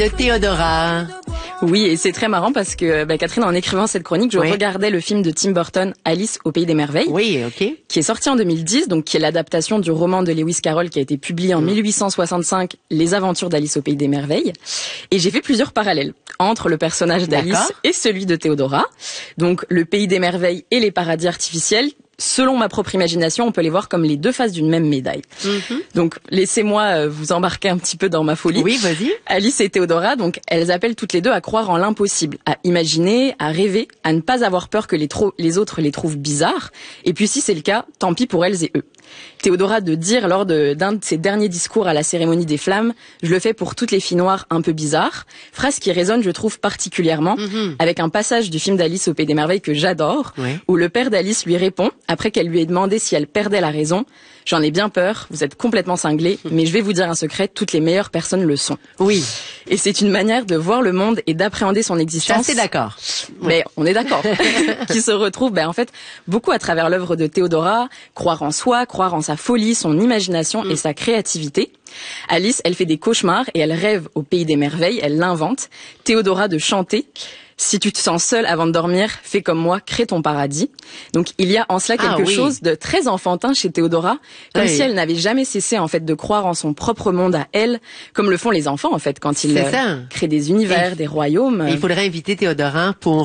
De Théodora. Oui, et c'est très marrant parce que Catherine, en écrivant cette chronique, je regardais le film de Tim Burton, Alice au Pays des Merveilles, qui est sorti en 2010, donc qui est l'adaptation du roman de Lewis Carroll qui a été publié en 1865, Les Aventures d'Alice au Pays des Merveilles. Et j'ai fait plusieurs parallèles entre le personnage d'Alice et celui de Théodora. Donc le Pays des Merveilles et les paradis artificiels. Selon ma propre imagination, on peut les voir comme les deux faces d'une même médaille. Donc, laissez-moi vous embarquer un petit peu dans ma folie. Oui, vas-y. Alice et Théodora, donc, elles appellent toutes les deux à croire en l'impossible, à imaginer, à rêver, à ne pas avoir peur que les autres les trouvent bizarres. Et puis, si c'est le cas, tant pis pour elles et eux. Théodora de dire lors d'un de ses derniers discours à la cérémonie des flammes, je le fais pour toutes les filles noires un peu bizarres. Phrase qui résonne, je trouve, particulièrement avec un passage du film d'Alice au Pays des Merveilles que j'adore, où le père d'Alice lui répond, après qu'elle lui ait demandé si elle perdait la raison: j'en ai bien peur, vous êtes complètement cinglés, mais je vais vous dire un secret, toutes les meilleures personnes le sont. Oui. Et c'est une manière de voir le monde et d'appréhender son existence. Je suis assez d'accord. Mais on est d'accord. Qui se retrouve, en fait, beaucoup à travers l'œuvre de Théodora, croire en soi, croire en sa folie, son imagination et sa créativité. Alice, elle fait des cauchemars et elle rêve au Pays des Merveilles, elle l'invente. Théodora de chanter. Si tu te sens seule avant de dormir, fais comme moi, crée ton paradis. Donc il y a en cela quelque chose de très enfantin chez Théodora, comme si elle n'avait jamais cessé en fait de croire en son propre monde à elle, comme le font les enfants en fait quand ils créent des univers, des royaumes. Il faudrait inviter Théodora pour